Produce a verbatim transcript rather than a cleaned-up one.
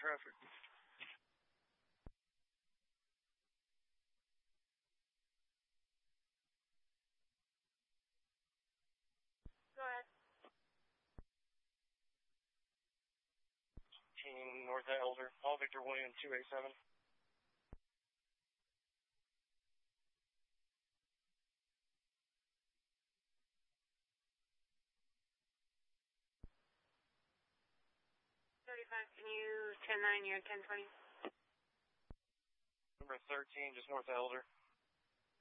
traffic. Go ahead. Team North Elder, all Victor William two eight seven. thirty-five, can you ten nine, you're ten twenty? Number thirteen, just North Elder.